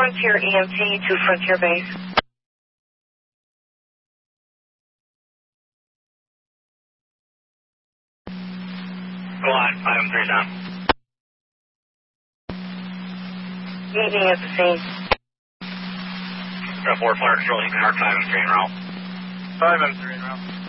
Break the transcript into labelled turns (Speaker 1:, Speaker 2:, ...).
Speaker 1: Frontier EMT to Frontier Base.
Speaker 2: Go on, 5-3 down.
Speaker 1: Meeting at the scene.
Speaker 2: 4 Fire Control, you can mark 5-3 en route.
Speaker 3: 5-3 en route.